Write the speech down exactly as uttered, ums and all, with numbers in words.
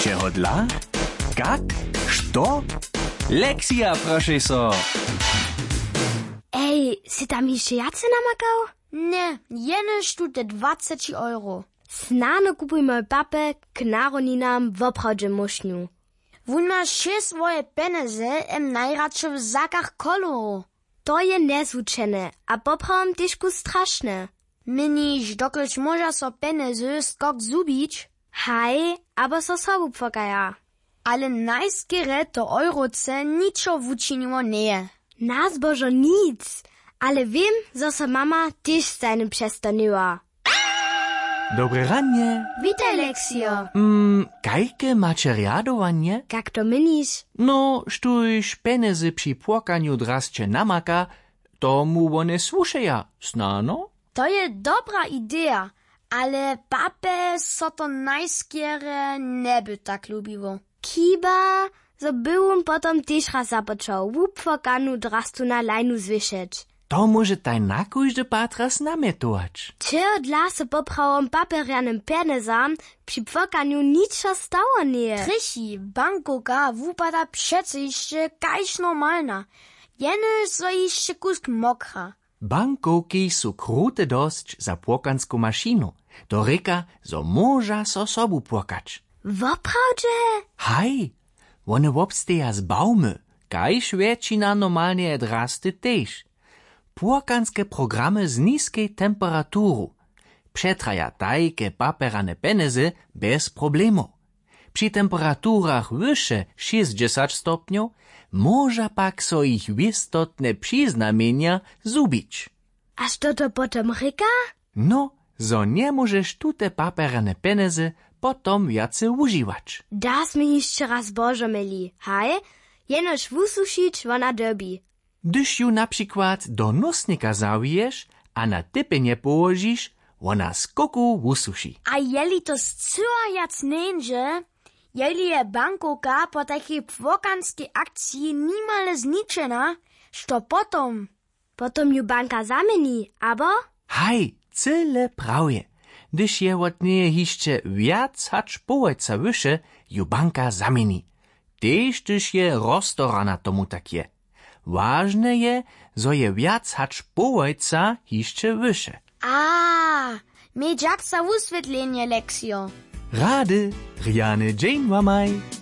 Čeho dla? Kak? Što? Lekcja, proszę so. Ej, si tam jeszcze jacy namakał? Nie, jenoż tu te dwadzieścia euro. Snano kupuj moj papę k narodninam w oprawdzie muszniu. Wun ma še svoje peneze, em najradšo v zakach kolorov. To je nezvučene, a poprawom tyšku straszne. Miniš, dokelž moža so peneze skok zubić? Haj, aber so sobu pfokaja. Ale najskere to euroce niczo wučinimo nie. Nas božo nic, ale wiem, zo so mama tyž stajnym przestoniła. Dobre ranie. Witaj, Leksio. Mm, kajke macie riadowanie? Jak to mynisz? No, štuž peneze przy płakaniu drasće namaka, to mu one słušeja, snano? To je dobra idea, ale pape so to najskiere ne by tak lubiło. Kiba, zo byłum potom tyž raz započał wupfokanu drastu na lajnu zwyszeć. To może taj na kujde patras nametować. Čeho dla se poprawom paperianym penezam przy pfokaniu niczo stało nie. Triši, bankoka wupada přece jeszcze kajś normalna. Jene so jeszcze kusk mokra. Bankovky su krute dosť za płokansku mašinu. To reka, zo môža so sobu płakać. Woprawdzie? Haj, one wobsteja z baumy, kajž väčšina normalnie draste tež. Płokanskie programy z niskiej temperaturu. Przetraja tajke paperane peneze bez problemu. Przy temperaturach wyższe sześćdziesiąt stopniów może pak so ich istotne przyznamienia zubić. A što to potom reka? No, zo nie możesz tute paperane peneze potom wiace używać. Das mi jeszcze raz bożo myli, haj? Jenoż wususzyć wona derbi. Gdyż ju na przykład do nosnika zawijesz, a na typenie położysz, ona skoku usuši. A jeli to zcyła jac nędze, jeli je bankoka po takiej płokanskiej akcji nimale zniczena, što potom? Potom ju banka zameni, abo? Haj, cyle prawie. Gdyż je od niej jeszcze wiac hacz połojca wysze, ju banka zameni. Tež gdyż je roztorana tomu tak je. Ważne je, zo je wiac hacz połojca jeszcze wysze. A, mi dziak za usvětlenie, Leksio. Rady, Riane Jane Mamaj.